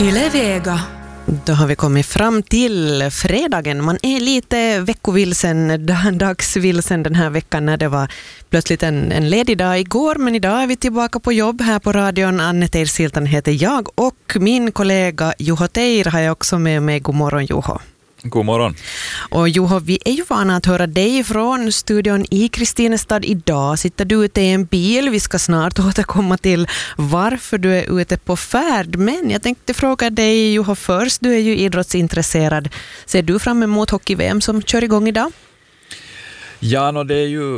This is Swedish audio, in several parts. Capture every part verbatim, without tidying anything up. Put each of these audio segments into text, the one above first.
Yle Vega. Då har vi kommit fram till fredagen. Man är lite veckovilsen, dagsvilsen den här veckan när det var plötsligt en, en ledig dag igår. Men idag är vi tillbaka på jobb här på radion. Anne Teirsiltan heter jag och min kollega Juho Teir har jag också med mig. God morgon Juho. God morgon. Och Juho, vi är ju vana att höra dig från studion i Kristinestad. Idag sitter du ute i en bil. Vi ska snart återkomma till varför du är ute på färd. Men jag tänkte fråga dig Juho först. Du är ju idrottsintresserad. Ser du fram emot hockey-V M som kör igång idag? Ja, no, det är ju...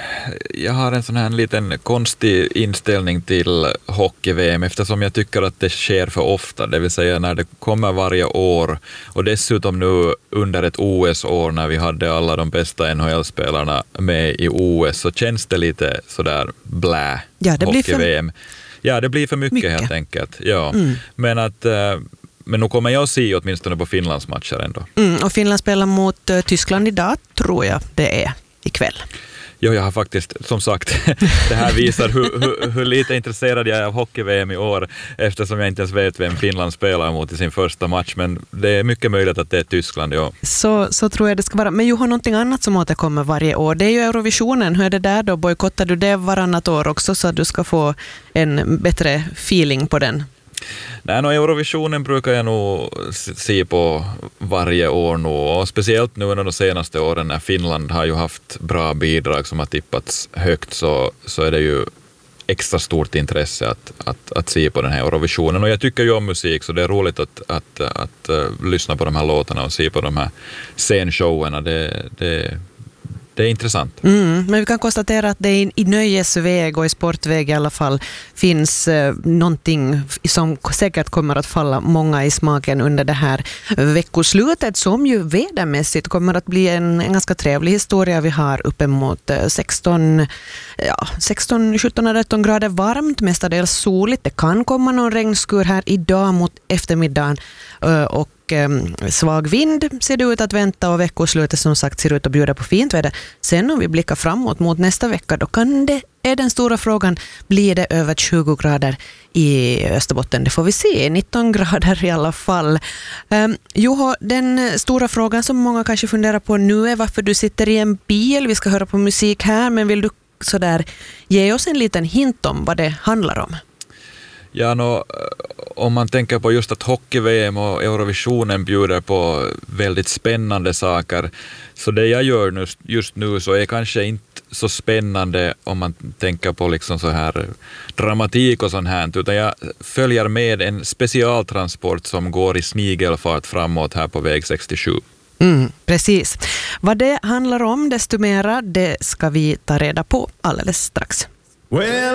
Jag har en sån här liten konstig inställning till hockey-V M eftersom jag tycker att det sker för ofta, det vill säga när det kommer varje år och dessutom nu under ett O S-år när vi hade alla de bästa N H L-spelarna med i O S så känns det lite sådär blä, ja, det hockey-V M. För... Ja, det blir för mycket, mycket. helt enkelt. Ja. Mm. Men att... Men nu kommer jag att se åtminstone på Finlands matcher ändå. Mm, och Finland spelar mot uh, Tyskland idag, tror jag det är ikväll. Jo, jag har faktiskt, som sagt, det här visar hur, hur, hur lite intresserad jag är av hockey-V M i år eftersom jag inte ens vet vem Finland spelar mot i sin första match, men det är mycket möjligt att det är Tyskland, ja. Så, så tror jag det ska vara. Men ju har någonting annat som återkommer varje år. Det är ju Eurovisionen. Hur är det där då? Bojkottar du det varannat år också så att du ska få en bättre feeling på den? Nej, no, Eurovisionen brukar jag nog se på varje år nu och speciellt nu under de senaste åren när Finland har ju haft bra bidrag som har tippats högt så, så är det ju extra stort intresse att, att, att se på den här Eurovisionen och jag tycker ju om musik så det är roligt att, att, att, att uh, lyssna på de här låtarna och se på de här scenshowerna. Det, det Det är intressant. Mm, men vi kan konstatera att det i, i nöjesväg och i sportväg i alla fall finns eh, någonting som säkert kommer att falla många i smaken under det här veckoslutet som ju vädermässigt kommer att bli en, en ganska trevlig historia. Vi har uppemot sexton, ja, sexton, sjutton, arton grader varmt, mestadels soligt. Det kan komma någon regnskur här idag mot eftermiddagen eh, och svag vind ser det ut att vänta och veckoslutet som sagt ser ut att bjuda på fint väder. Sen om vi blickar framåt mot nästa vecka då kan det, är den stora frågan, blir det över tjugo grader i Österbotten? Det får vi se, nitton grader i alla fall. Um, Juho, den stora frågan som många kanske funderar på nu är varför du sitter i en bil. Vi ska höra på musik här, men vill du sådär ge oss en liten hint om vad det handlar om? Ja, no, om man tänker på just att hockey-V M och Eurovisionen bjuder på väldigt spännande saker, så det jag gör nu, just nu så är kanske inte så spännande om man tänker på liksom så här dramatik och sånt här, utan jag följer med en specialtransport som går i snigelfart framåt här på väg sextiosju. Mm, precis. Vad det handlar om desto mera, det ska vi ta reda på alldeles strax. Well,